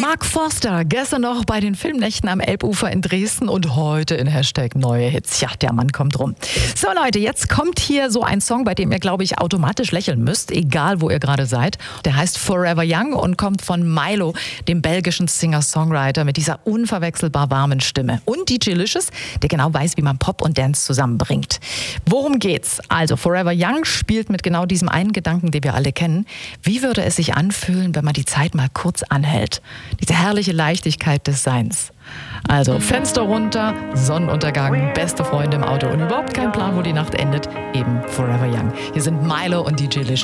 Mark Forster, gestern noch bei den Filmnächten am Elbufer in Dresden und heute in Hashtag neue Hits. Ja, der Mann kommt rum. So Leute, jetzt kommt hier so ein Song, bei dem ihr, glaube ich, automatisch lächeln müsst, egal wo ihr gerade seid. Der heißt Forever Young und kommt von Milo, dem belgischen Singer-Songwriter mit dieser unverwechselbar warmen Stimme. Und DJ Licious, der genau weiß, wie man Pop und Dance zusammenbringt. Worum geht's? Also Forever Young spielt mit genau diesem einen Gedanken, den wir alle kennen. Wie würde es sich anfühlen, wenn man die Zeit mal kurz anhält? Diese herrliche Leichtigkeit des Seins. Also Fenster runter, Sonnenuntergang, beste Freunde im Auto und überhaupt kein Plan, wo die Nacht endet. Eben Forever Young. Hier sind Milo und DJ Licious.